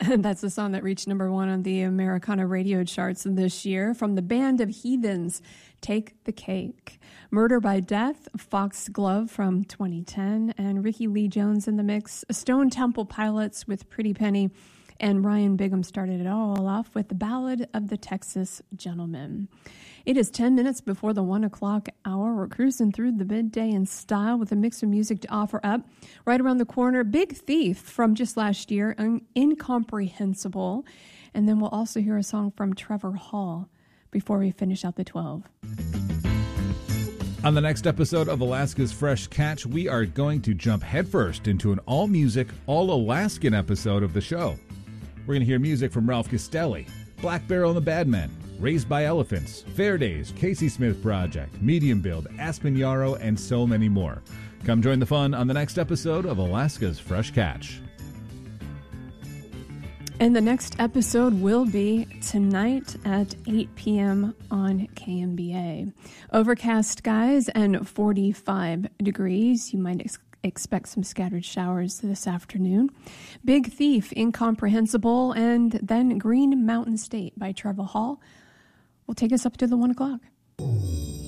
That's a song that reached number 1 on the Americana radio charts this year from the Band of Heathens, Take the Cake. Murder by Death, Foxglove from 2010, and Ricky Lee Jones in the mix. Stone Temple Pilots with Pretty Penny, and Ryan Bigham started it all off with the Ballad of the Texas Gentleman. It is 10 minutes before the 1 o'clock hour. We're cruising through the midday in style with a mix of music to offer up. Right around the corner, Big Thief from just last year, Incomprehensible. And then we'll also hear a song from Trevor Hall before we finish out the 12. On the next episode of Alaska's Fresh Catch, we are going to jump headfirst into an all-music, all-Alaskan episode of the show. We're going to hear music from Ralph Castelli, Black Barrel and the Badmen, Raised by Elephants, Fair Days, Casey Smith Project, Medium Build, Aspen Yarrow, and so many more. Come join the fun on the next episode of Alaska's Fresh Catch. And the next episode will be tonight at 8 p.m. on KMBA. Overcast skies and 45 degrees. You might expect some scattered showers this afternoon. Big Thief, Incomprehensible, and then Green Mountain State by Trevor Hall will take us up to the 1 o'clock.